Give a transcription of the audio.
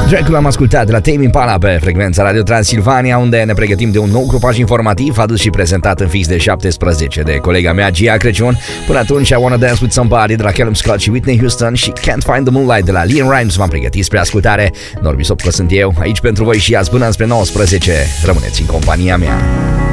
Dracul am ascultat de la Tame Impala pe frecvența Radio Transilvania, unde ne pregătim de un nou grupaj informativ adus și prezentat în fix de 17 de colega mea Gia Crăciun. Până atunci, I Wanna Dance With Somebody de la Callum Scott și Whitney Houston și Can't Find The Moonlight de la Liam Rimes v-am pregătit spre ascultare. Norbi Sopcă sunt eu, aici pentru voi și azi până înspre 19. Rămâneți în compania mea.